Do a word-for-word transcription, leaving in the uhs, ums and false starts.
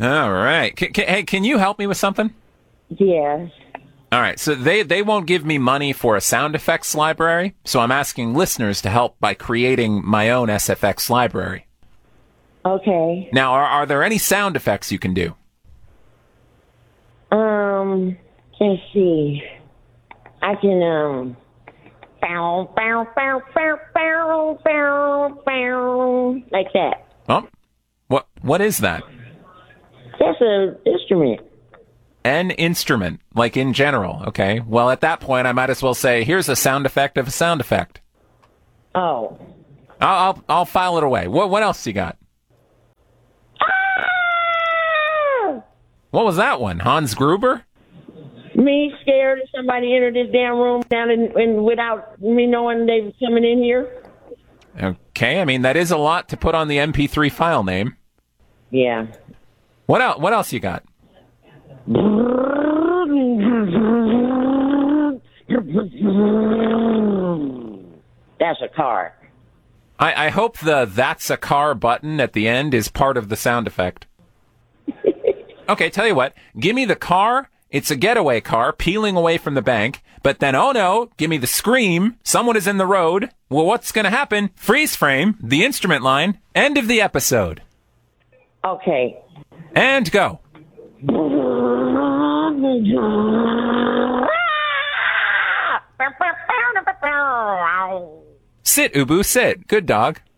All right. C- c- hey, can you help me with something? Yes. All right. So they, they won't give me money for a sound effects library, so I'm asking listeners to help by creating my own S F X library. Okay. Now, are, are there any sound effects you can do? Um, let's see. I can, um, bow, bow, bow, bow, bow, bow, bow, like that. Oh, what what is that? That's an instrument. An instrument, like in general. Okay. Well, at that point, I might as well say, here's a sound effect of a sound effect. Oh. I'll I'll, I'll file it away. What what else you got? Ah! What was that one? Hans Gruber? Me scared if somebody entered this damn room down in, in without me knowing they was coming in here. Okay, I mean that is a lot to put on the M P three file name. Yeah. What else? What else you got? That's a car. I, I hope the "that's a car" button at the end is part of the sound effect. Okay, tell you what. Give me the car. It's a getaway car peeling away from the bank. But then, oh no, give me the scream. Someone is in the road. Well, what's going to happen? Freeze frame, the instrument line, end of the episode. Okay. And go. Sit, Ubu, sit. Good dog.